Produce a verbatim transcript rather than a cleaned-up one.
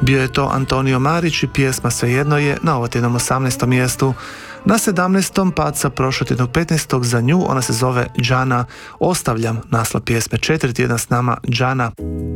Bio je to Antonio Marić i pjesma Svejedno je na ovotjednom osamnaestom mjestu. Na sedamnaestom pad sa prošlotjednog petnaestog za nju, ona se zove Džana. Ostavljam naslov pjesme, četiri tjedna s nama Džana.